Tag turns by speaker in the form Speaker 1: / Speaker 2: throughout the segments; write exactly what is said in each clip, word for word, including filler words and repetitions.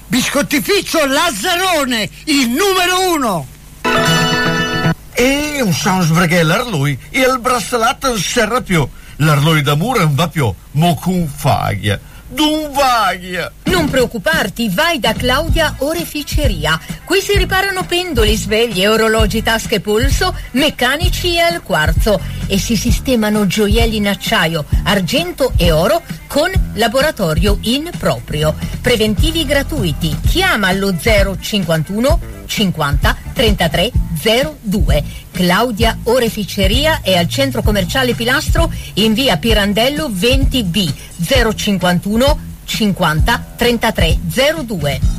Speaker 1: Biscottificio Lazzarone, il numero uno.
Speaker 2: E un sans perché l'arlui e il braccialetto non serra più. L'arlui d'amore non va più, mo con faglia. D'un vaglia.
Speaker 3: Non preoccuparti, vai da Claudia Oreficeria. Qui si riparano pendoli, sveglie, orologi, tasche, polso, meccanici e al quarzo e si sistemano gioielli in acciaio, argento e oro con laboratorio in proprio. Preventivi gratuiti. Chiama allo zero cinquantuno cinquanta trentatré zero due. Claudia Oreficeria è al centro commerciale Pilastro in via Pirandello venti B zero cinquantuno cinquanta trentatré zero due.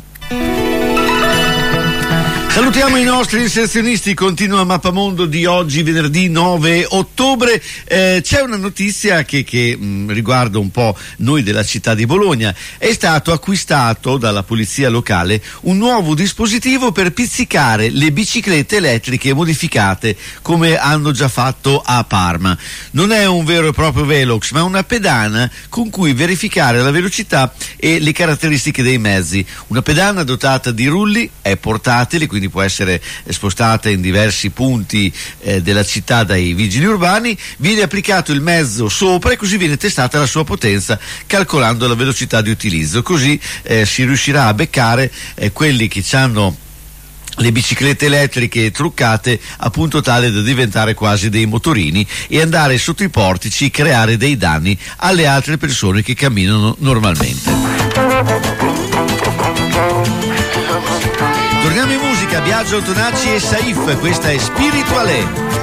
Speaker 4: Salutiamo i nostri inserzionisti, continua Mappamondo di oggi, venerdì nove ottobre. Eh, c'è una notizia che, che mh, riguarda un po' noi della città di Bologna. È stato acquistato dalla polizia locale un nuovo dispositivo per pizzicare le biciclette elettriche modificate, come hanno già fatto a Parma. Non è un vero e proprio Velox, ma una pedana con cui verificare la velocità e le caratteristiche dei mezzi. Una pedana dotata di rulli, è portatile, quindi può essere spostata in diversi punti eh, della città dai vigili urbani, viene applicato il mezzo sopra e così viene testata la sua potenza calcolando la velocità di utilizzo, così eh, si riuscirà a beccare eh, quelli che hanno le biciclette elettriche truccate appunto tale da diventare quasi dei motorini e andare sotto i portici, creare dei danni alle altre persone che camminano normalmente. Torniamo in musica, Biagio Antonacci e Saif, questa è Spirituale.